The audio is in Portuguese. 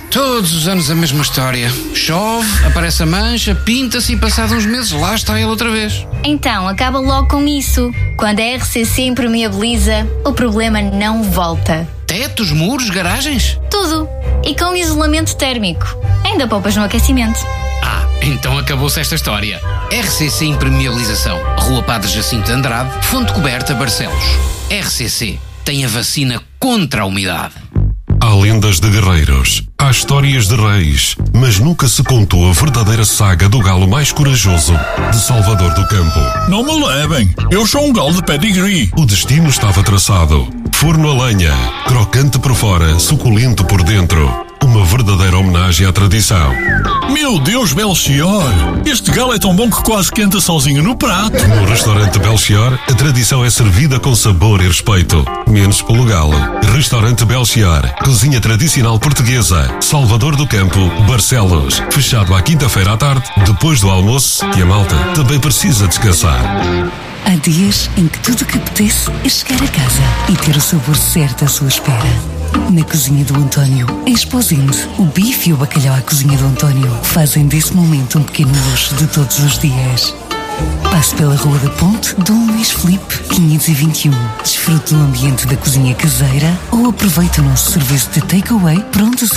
Todos os anos a mesma história. Chove, aparece a mancha, pinta-se e passados uns meses lá está ele outra vez. Então, acaba logo com isso. Quando a RCC impermeabiliza, o problema não volta. Tetos, muros, garagens? Tudo. E com isolamento térmico. Ainda poupas no aquecimento. Então acabou-se esta história. RCC Impermeabilização. Rua Padre Jacinto de Andrade, Fonte Coberta, Barcelos. RCC tem a vacina contra a umidade. Há lendas de guerreiros, há histórias de reis, mas nunca se contou a verdadeira saga do galo mais corajoso de Salvador do Campo. Não me levem, eu sou um galo de pedigree. O destino estava traçado. Forno a lenha, crocante por fora, suculento por dentro. Uma verdadeira homenagem à tradição. Meu Deus, Belchior! Este galo é tão bom que quase quenta sozinho no prato. No restaurante Belchior, a tradição é servida com sabor e respeito. Menos pelo galo. Restaurante Belchior, cozinha tradicional portuguesa, Salvador do Campo, Barcelos. Fechado à quinta-feira à tarde, depois do almoço, que a malta também precisa descansar. Há dias em que tudo o que apetece é chegar a casa e ter o sabor certo à sua espera. Na cozinha do António, em Esposende, o bife e o bacalhau à cozinha do António fazem desse momento um pequeno luxo de todos os dias. Passe pela Rua da Ponte, Dom Luís Filipe, 521. Desfrute do ambiente da cozinha caseira ou aproveite o nosso serviço de takeaway pronto a